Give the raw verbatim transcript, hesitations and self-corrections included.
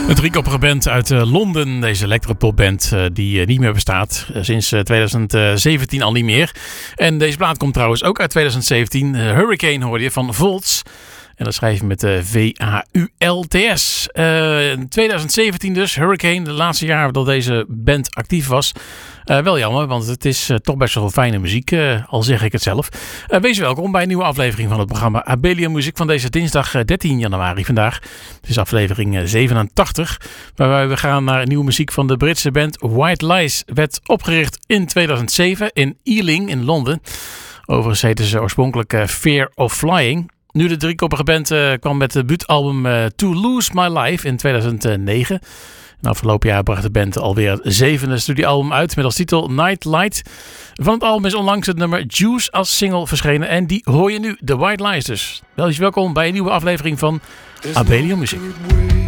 Een driekoppige band uit uh, Londen, deze electropopband uh, die uh, niet meer bestaat. Uh, sinds uh, twintig zeventien al niet meer. En deze plaat komt trouwens ook uit twintig zeventien. Uh, Hurricane hoorde je van Volts. En dat schrijf je met uh, V A U L T S. Uh, twintig zeventien dus, Hurricane, de laatste jaar dat deze band actief was. Uh, wel jammer, want het is uh, toch best wel fijne muziek, uh, al zeg ik het zelf. Uh, wees welkom bij een nieuwe aflevering van het programma Abelian Muziek van deze dinsdag uh, dertien januari vandaag. Het is aflevering uh, zevenentachtig, waarbij we gaan naar nieuwe muziek van de Britse band White Lies. Werd opgericht in tweeduizend zeven in Ealing in Londen. Overigens heette ze oorspronkelijk uh, Fear of Flying. Nu de driekoppige band uh, kwam met het debuutalbum uh, To Lose My Life in tweeduizend negen. En afgelopen jaar bracht de band alweer het zevende studioalbum uit met als titel Night Light. Van het album is onlangs het nummer Juice als single verschenen en die hoor je nu, The White Lies dus. Wel eens welkom bij een nieuwe aflevering van Abelian Muziek.